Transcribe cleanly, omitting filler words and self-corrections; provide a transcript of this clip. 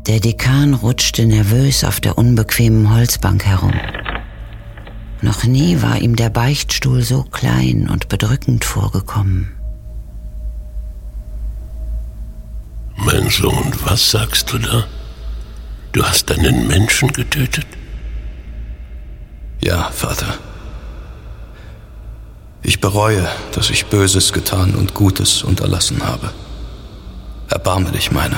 Der Dekan rutschte nervös auf der unbequemen Holzbank herum. Noch nie war ihm der Beichtstuhl so klein und bedrückend vorgekommen. Mein Sohn, was sagst du da? Du hast einen Menschen getötet? Ja, Vater. Ich bereue, dass ich Böses getan und Gutes unterlassen habe. Erbarme dich meiner.